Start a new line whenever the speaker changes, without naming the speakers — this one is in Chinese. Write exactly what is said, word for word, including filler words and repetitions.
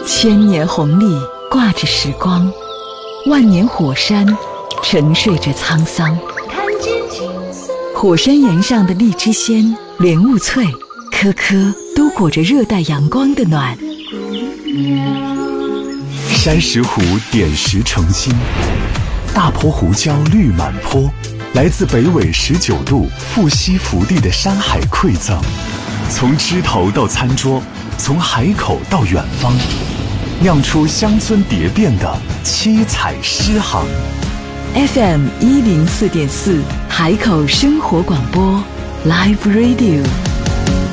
千年红历挂着时光，万年火山沉睡着沧桑。看见金色火山岩上的荔枝鲜、莲雾脆，颗颗都裹着热带阳光的暖。
山石湖点石成金，大坡胡椒绿满坡，来自北纬十九度富硒福地的山海馈赠，从枝头到餐桌，从海口到远方，酿出乡村蝶变的七彩诗行。
F M 一零四点四海口生活广播 Live Radio。